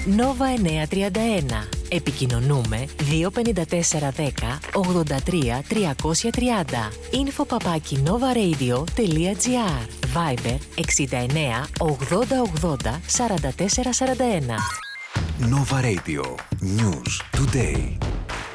Nova 931. Επικοινωνούμε 25410 83 330. info@novaradio.gr. Viber 69 80 80 44 41. Nova Radio. News today.